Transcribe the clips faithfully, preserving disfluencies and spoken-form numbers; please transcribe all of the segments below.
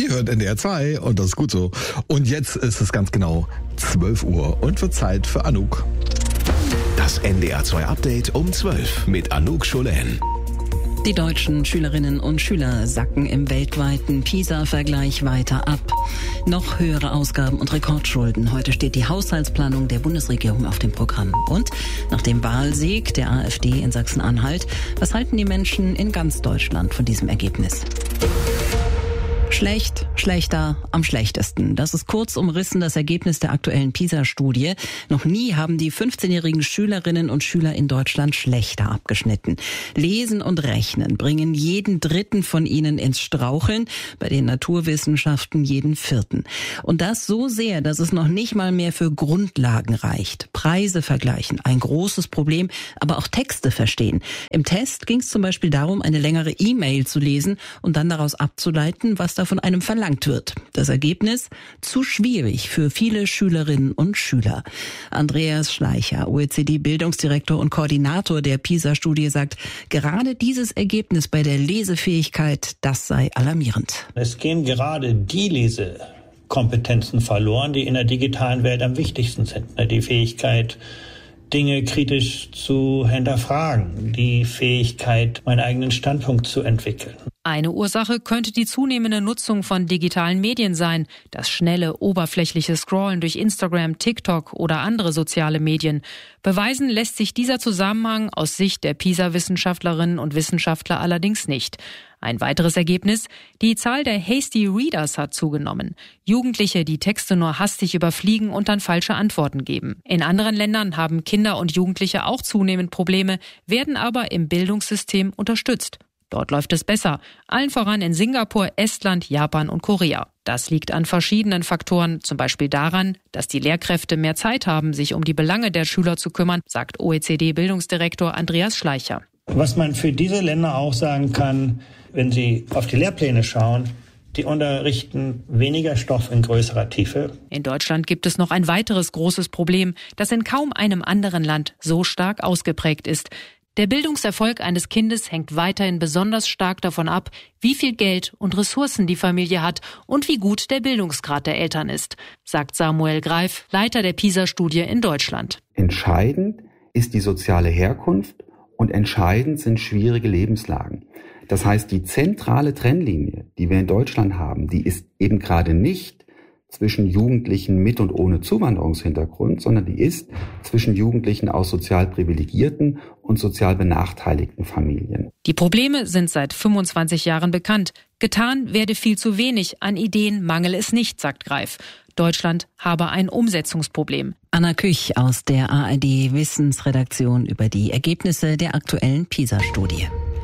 hört N D R zwei und das ist gut so. Und jetzt ist es ganz genau zwölf Uhr und wird Zeit für Anouk. Das N D R zwei Update um zwölf mit Anouk Schulén. Die deutschen Schülerinnen und Schüler sacken im weltweiten PISA-Vergleich weiter ab. Noch höhere Ausgaben und Rekordschulden. Heute steht die Haushaltsplanung der Bundesregierung auf dem Programm. Und nach dem Wahlsieg der AfD in Sachsen-Anhalt, was halten die Menschen in ganz Deutschland von diesem Ergebnis? Schlecht, schlechter, am schlechtesten. Das ist kurz umrissen das Ergebnis der aktuellen PISA-Studie. Noch nie haben die fünfzehnjährigen Schülerinnen und Schüler in Deutschland schlechter abgeschnitten. Lesen und Rechnen bringen jeden Dritten von ihnen ins Straucheln, bei den Naturwissenschaften jeden Vierten. Und das so sehr, dass es noch nicht mal mehr für Grundlagen reicht. Preise vergleichen, ein großes Problem, aber auch Texte verstehen. Im Test ging es zum Beispiel darum, eine längere E-Mail zu lesen und dann daraus abzuleiten, was da von einem verlangt wird. Das Ergebnis? Zu schwierig für viele Schülerinnen und Schüler. Andreas Schleicher, O E C D-Bildungsdirektor und Koordinator der PISA-Studie, sagt, gerade dieses Ergebnis bei der Lesefähigkeit, das sei alarmierend. Es gehen gerade die Lesekompetenzen verloren, die in der digitalen Welt am wichtigsten sind. Die Fähigkeit, Dinge kritisch zu hinterfragen, die Fähigkeit, meinen eigenen Standpunkt zu entwickeln. Eine Ursache könnte die zunehmende Nutzung von digitalen Medien sein, das schnelle, oberflächliche Scrollen durch Instagram, TikTok oder andere soziale Medien. Beweisen lässt sich dieser Zusammenhang aus Sicht der PISA-Wissenschaftlerinnen und Wissenschaftler allerdings nicht. Ein weiteres Ergebnis: Die Zahl der Hasty Readers hat zugenommen. Jugendliche, die Texte nur hastig überfliegen und dann falsche Antworten geben. In anderen Ländern haben Kinder und Jugendliche auch zunehmend Probleme, werden aber im Bildungssystem unterstützt. Dort läuft es besser, allen voran in Singapur, Estland, Japan und Korea. Das liegt an verschiedenen Faktoren, zum Beispiel daran, dass die Lehrkräfte mehr Zeit haben, sich um die Belange der Schüler zu kümmern, sagt O E C D-Bildungsdirektor Andreas Schleicher. Was man für diese Länder auch sagen kann, wenn Sie auf die Lehrpläne schauen, die unterrichten weniger Stoff in größerer Tiefe. In Deutschland gibt es noch ein weiteres großes Problem, das in kaum einem anderen Land so stark ausgeprägt ist. Der Bildungserfolg eines Kindes hängt weiterhin besonders stark davon ab, wie viel Geld und Ressourcen die Familie hat und wie gut der Bildungsgrad der Eltern ist, sagt Samuel Greif, Leiter der PISA-Studie in Deutschland. Entscheidend ist die soziale Herkunft und entscheidend sind schwierige Lebenslagen. Das heißt, die zentrale Trennlinie, die wir in Deutschland haben, die ist eben gerade nicht zwischen Jugendlichen mit und ohne Zuwanderungshintergrund, sondern die ist zwischen Jugendlichen aus sozial privilegierten und sozial benachteiligten Familien. Die Probleme sind seit fünfundzwanzig Jahren bekannt. Getan werde viel zu wenig, an Ideen mangele es nicht, sagt Greif. Deutschland habe ein Umsetzungsproblem. Anna Küch aus der A R D-Wissensredaktion über die Ergebnisse der aktuellen PISA-Studie.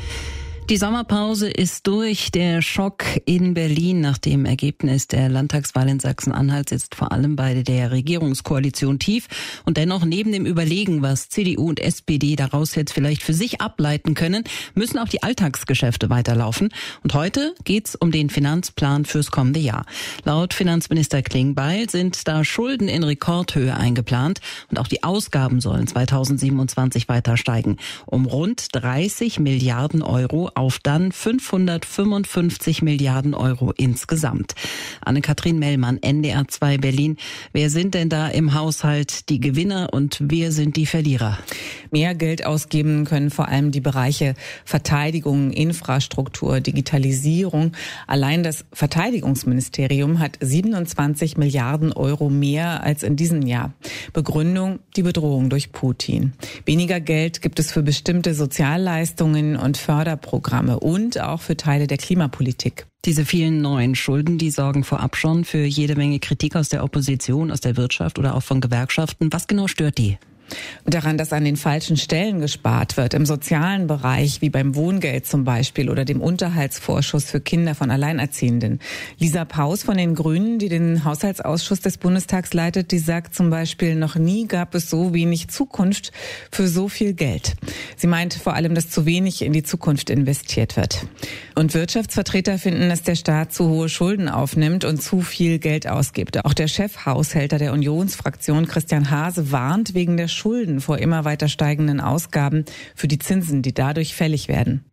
Die Sommerpause ist durch. Der Schock in Berlin nach dem Ergebnis der Landtagswahl in Sachsen-Anhalt sitzt vor allem bei der Regierungskoalition tief. Und dennoch, neben dem Überlegen, was C D U und S P D daraus jetzt vielleicht für sich ableiten können, müssen auch die Alltagsgeschäfte weiterlaufen. Und heute geht's um den Finanzplan fürs kommende Jahr. Laut Finanzminister Klingbeil sind da Schulden in Rekordhöhe eingeplant. Und auch die Ausgaben sollen zweitausendsiebenundzwanzig weiter steigen. Um rund dreißig Milliarden Euro auf dann fünfhundertfünfundfünfzig Milliarden Euro insgesamt. Anne-Kathrin Mellmann, N D R zwei Berlin. Wer sind denn da im Haushalt die Gewinner und wer sind die Verlierer? Mehr Geld ausgeben können vor allem die Bereiche Verteidigung, Infrastruktur, Digitalisierung. Allein das Verteidigungsministerium hat siebenundzwanzig Milliarden Euro mehr als in diesem Jahr. Begründung: die Bedrohung durch Putin. Weniger Geld gibt es für bestimmte Sozialleistungen und Förderprogramme und auch für Teile der Klimapolitik. Diese vielen neuen Schulden, die sorgen vorab schon für jede Menge Kritik aus der Opposition, aus der Wirtschaft oder auch von Gewerkschaften. Was genau stört die? Daran, dass an den falschen Stellen gespart wird, im sozialen Bereich, wie beim Wohngeld zum Beispiel oder dem Unterhaltsvorschuss für Kinder von Alleinerziehenden. Lisa Paus von den Grünen, die den Haushaltsausschuss des Bundestags leitet, die sagt zum Beispiel, noch nie gab es so wenig Zukunft für so viel Geld. Sie meint vor allem, dass zu wenig in die Zukunft investiert wird. Und Wirtschaftsvertreter finden, dass der Staat zu hohe Schulden aufnimmt und zu viel Geld ausgibt. Auch der Chefhaushälter der Unionsfraktion, Christian Hase, warnt wegen der Schulden vor immer weiter steigenden Ausgaben für die Zinsen, die dadurch fällig werden.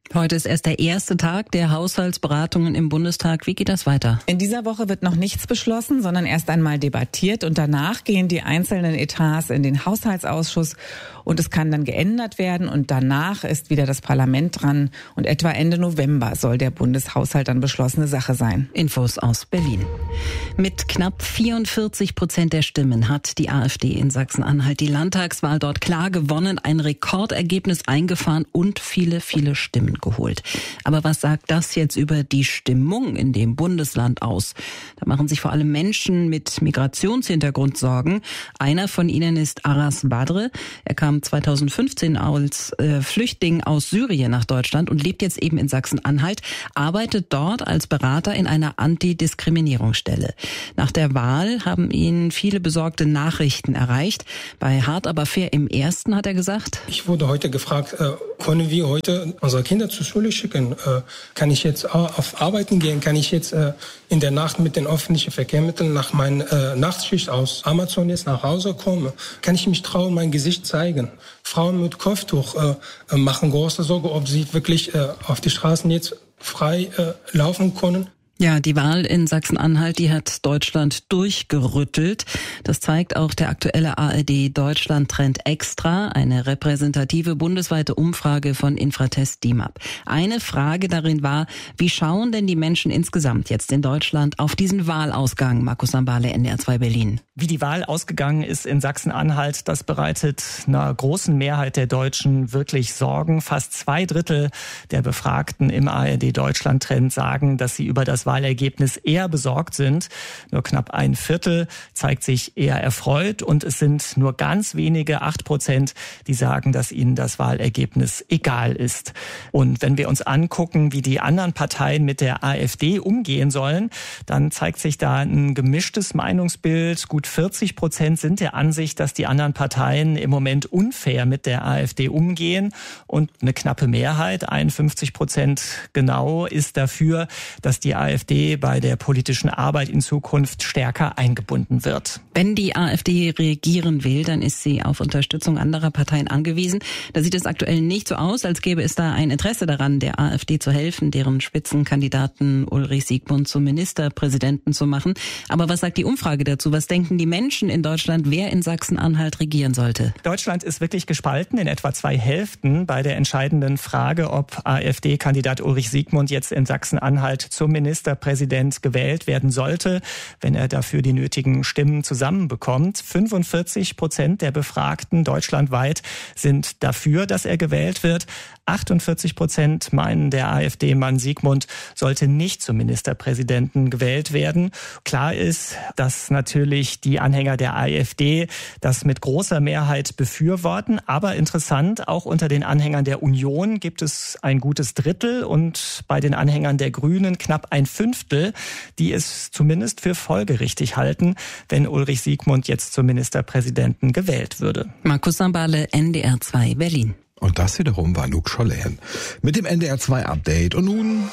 Heute ist erst der erste Tag der Haushaltsberatungen im Bundestag. Wie geht das weiter? In dieser Woche wird noch nichts beschlossen, sondern erst einmal debattiert und danach gehen die einzelnen Etats in den Haushaltsausschuss und es kann dann geändert werden und danach ist wieder das Parlament dran und etwa Ende November soll der Bundeshaushalt dann beschlossene Sache sein. Infos aus Berlin. Mit knapp vierundvierzig Prozent der Stimmen hat die AfD in Sachsen-Anhalt die Landtagswahl dort klar gewonnen, ein Rekordergebnis eingefahren und viele, viele Stimmen geholt. Aber was sagt das jetzt über die Stimmung in dem Bundesland aus? Da machen sich vor allem Menschen mit Migrationshintergrund Sorgen. Einer von ihnen ist Aras Badre. Er kam zweitausendfünfzehn als äh, Flüchtling aus Syrien nach Deutschland und lebt jetzt eben in Sachsen-Anhalt, arbeitet dort als Berater in einer Antidiskriminierungsstelle. Nach der Wahl haben ihn viele besorgte Nachrichten erreicht. Bei Hart aber fair im Ersten hat er gesagt: Ich wurde heute gefragt, äh, können wir heute unsere Kinder zur Schule schicken? Äh, kann ich jetzt auf Arbeiten gehen? Kann ich jetzt äh, in der Nacht mit den öffentlichen Verkehrsmitteln nach meiner äh, Nachtschicht aus Amazon jetzt nach Hause kommen? Kann ich mich trauen, mein Gesicht zeigen? Frauen mit Kopftuch äh, machen große Sorge, ob sie wirklich äh, auf die Straßen jetzt frei äh, laufen können. Ja, die Wahl in Sachsen-Anhalt, die hat Deutschland durchgerüttelt. Das zeigt auch der aktuelle A R D-Deutschland-Trend Extra, eine repräsentative bundesweite Umfrage von Infratest D I M A P. Eine Frage darin war, wie schauen denn die Menschen insgesamt jetzt in Deutschland auf diesen Wahlausgang? Markus Sambale, N D R zwei Berlin. Wie die Wahl ausgegangen ist in Sachsen-Anhalt, das bereitet einer großen Mehrheit der Deutschen wirklich Sorgen. Fast zwei Drittel der Befragten im A R D-Deutschland-Trend sagen, dass sie über das Wahlergebnis eher besorgt sind. Nur knapp ein Viertel zeigt sich eher erfreut und es sind nur ganz wenige, acht Prozent, die sagen, dass ihnen das Wahlergebnis egal ist. Und wenn wir uns angucken, wie die anderen Parteien mit der AfD umgehen sollen, dann zeigt sich da ein gemischtes Meinungsbild. Gut vierzig Prozent sind der Ansicht, dass die anderen Parteien im Moment unfair mit der AfD umgehen und eine knappe Mehrheit, einundfünfzig Prozent genau, ist dafür, dass die AfD bei der politischen Arbeit in Zukunft stärker eingebunden wird. Wenn die AfD regieren will, dann ist sie auf Unterstützung anderer Parteien angewiesen. Da sieht es aktuell nicht so aus, als gäbe es da ein Interesse daran, der AfD zu helfen, deren Spitzenkandidaten Ulrich Siegmund zum Ministerpräsidenten zu machen. Aber was sagt die Umfrage dazu? Was denken die Menschen in Deutschland, wer in Sachsen-Anhalt regieren sollte? Deutschland ist wirklich gespalten in etwa zwei Hälften bei der entscheidenden Frage, ob AfD-Kandidat Ulrich Siegmund jetzt in Sachsen-Anhalt zum Ministerpräsident gewählt werden sollte, wenn er dafür die nötigen Stimmen zusammenbekommt. fünfundvierzig Prozent der Befragten deutschlandweit sind dafür, dass er gewählt wird. achtundvierzig Prozent meinen, der AfD-Mann Siegmund sollte nicht zum Ministerpräsidenten gewählt werden. Klar ist, dass natürlich die Anhänger der AfD das mit großer Mehrheit befürworten. Aber interessant, auch unter den Anhängern der Union gibt es ein gutes Drittel und bei den Anhängern der Grünen knapp ein Fünftel, die es zumindest für folgerichtig halten, wenn Ulrich Siegmund jetzt zum Ministerpräsidenten gewählt würde. Markus Sambale, N D R zwei Berlin. Und das wiederum war Anouk Schollen mit dem N D R zwei Update. Und nun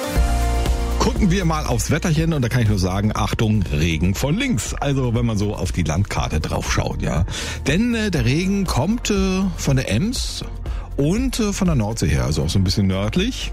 gucken wir mal aufs Wetterchen und da kann ich nur sagen, Achtung, Regen von links. Also wenn man so auf die Landkarte drauf schaut, ja. Denn äh, der Regen kommt äh, von der Ems und äh, von der Nordsee her, also auch so ein bisschen nördlich.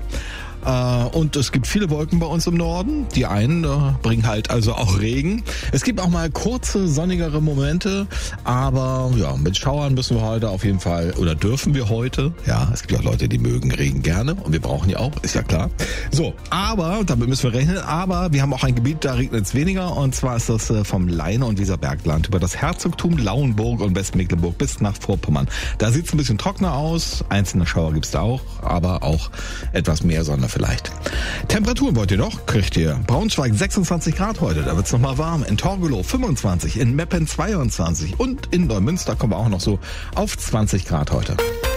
Und es gibt viele Wolken bei uns im Norden. Die einen äh, bringen halt also auch Regen. Es gibt auch mal kurze, sonnigere Momente. Aber ja, mit Schauern müssen wir heute auf jeden Fall, oder dürfen wir heute. Ja, es gibt ja auch Leute, die mögen Regen gerne. Und wir brauchen ja auch, ist ja klar. So, aber, damit müssen wir rechnen. Aber wir haben auch ein Gebiet, da regnet es weniger. Und zwar ist das äh, vom Leine- und Weserbergland über das Herzogtum Lauenburg und Westmecklenburg bis nach Vorpommern. Da sieht es ein bisschen trockener aus. Einzelne Schauer gibt es da auch. Aber auch etwas mehr Sonne vielleicht. Temperaturen wollt ihr noch? Kriegt ihr. Braunschweig sechsundzwanzig Grad heute, da wird's noch mal warm. In Torgelow fünfundzwanzig, in Meppen zweiundzwanzig und in Neumünster kommen wir auch noch so auf zwanzig Grad heute.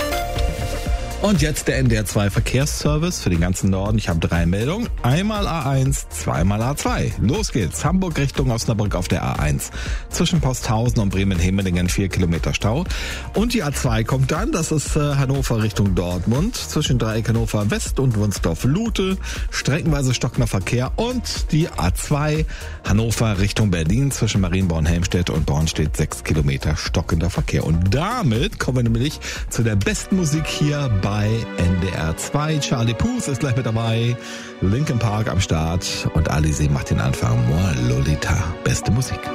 Und jetzt der N D R zwei Verkehrsservice für den ganzen Norden. Ich habe drei Meldungen. Einmal A eins, zweimal A zwei. Los geht's. Hamburg Richtung Osnabrück auf der A eins. Zwischen Posthausen und Bremen-Hemelingen vier Kilometer Stau. Und die A zwei kommt dann. Das ist äh, Hannover Richtung Dortmund. Zwischen Dreieck Hannover West und Wunsdorf-Lute. Streckenweise stockender Verkehr. Und die A zwei Hannover Richtung Berlin. Zwischen Marienborn-Helmstedt und Bornstedt sechs Kilometer stockender Verkehr. Und damit kommen wir nämlich zu der besten Musik hier bei bei N D R zwei. Charlie Puth ist gleich mit dabei, Linkin Park am Start und Alizé macht den Anfang. Moi Lolita, beste Musik.